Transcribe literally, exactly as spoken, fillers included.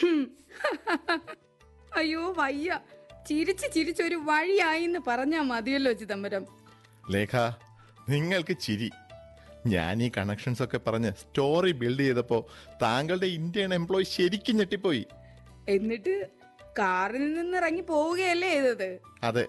ഹും. അയ്യോ വയ്യ, ചിരിച്ച് ചിരിച്ചൊരു വഴിയായിന്ന് പറഞ്ഞാ മതിയല്ലോ ചിദംബരം. ലേഖ, നിങ്ങൾക്ക് ചിരി. ഞാൻ ഈ കണക്ഷൻസ് ഒക്കെ പറഞ്ഞ് സ്റ്റോറി ബിൽഡ് ചെയ്തപ്പോ താങ്കളുടെ ഇന്ത്യൻ എംപ്ലോയി ശരിക്കും ഞെട്ടിപ്പോയി. എന്നിട്ട് കാറിൽ നിന്ന് ഇറങ്ങി പോവുകയല്ലേ ചെയ്തത്? അതെ,